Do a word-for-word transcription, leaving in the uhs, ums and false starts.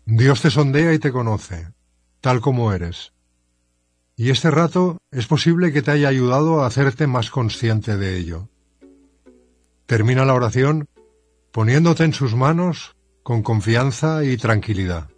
Dios te sondea y te conoce, tal como eres. Y este rato es posible que te haya ayudado a hacerte más consciente de ello. Termina la oración poniéndote en sus manos con confianza y tranquilidad.